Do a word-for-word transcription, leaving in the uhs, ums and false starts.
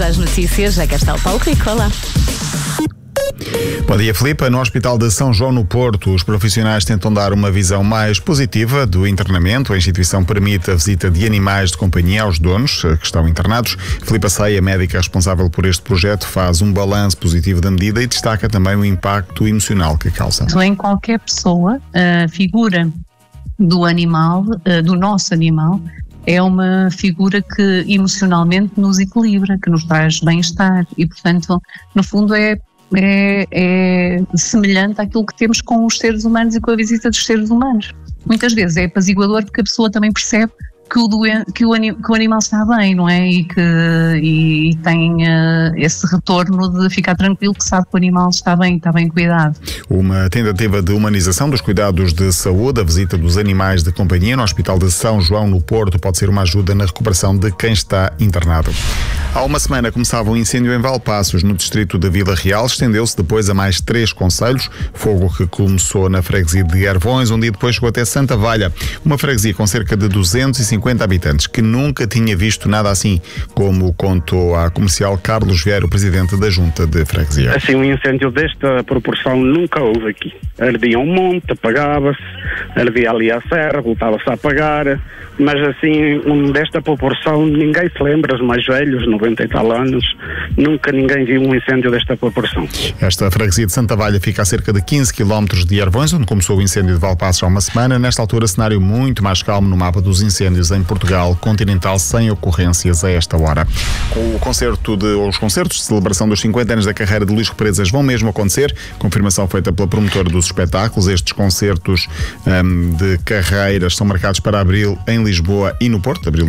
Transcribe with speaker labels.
Speaker 1: às notícias, já que está o Paulo Rico. Olá.
Speaker 2: Bom dia, Filipe. No Hospital de São João no Porto, os profissionais tentam dar uma visão mais positiva do internamento. A instituição permite a visita de animais de companhia aos donos que estão internados. Filipe Ceia, médica responsável por este projeto, faz um balanço positivo da medida e destaca também o impacto emocional que causa.
Speaker 3: Em qualquer pessoa, a figura do animal, do nosso animal, é uma figura que emocionalmente nos equilibra, que nos traz bem-estar e, portanto, no fundo é É, é semelhante àquilo que temos com os seres humanos e com a visita dos seres humanos. Muitas vezes é apaziguador porque a pessoa também percebe que o, doen- que o, anim- que o animal está bem, não é? E que e, e tem uh, esse retorno de ficar tranquilo que sabe que o animal está bem, está bem cuidado.
Speaker 2: Uma tentativa de humanização dos cuidados de saúde, a visita dos animais de companhia no Hospital de São João no Porto pode ser uma ajuda na recuperação de quem está internado. Há uma semana começava um incêndio em Valpaços, no distrito de Vila Real, estendeu-se depois a mais três concelhos, fogo que começou na freguesia de Ervões, um dia depois chegou até Santa Valha, uma freguesia com cerca de duzentos e cinquenta habitantes, que nunca tinha visto nada assim, como contou à comercial Carlos Vieira, o presidente da Junta de Freguesia.
Speaker 4: Assim, um incêndio desta proporção nunca houve aqui. Ardia um monte, apagava-se, ardia ali à serra, voltava-se a apagar, mas assim, um desta proporção ninguém se lembra, os mais velhos, noventa e tal anos, nunca ninguém viu um incêndio desta proporção.
Speaker 2: Esta freguesia de Santa Valha fica a cerca de quinze quilómetros de Ervões, onde começou o incêndio de Valpaços há uma semana. Nesta altura, cenário muito mais calmo no mapa dos incêndios em Portugal continental, sem ocorrências a esta hora. Com o concerto de, os concertos de celebração dos cinquenta anos da carreira de Luís Represas vão mesmo acontecer, confirmação feita pela promotora dos espetáculos. Estes concertos um, de carreiras são marcados para abril em Lisboa e no Porto, abril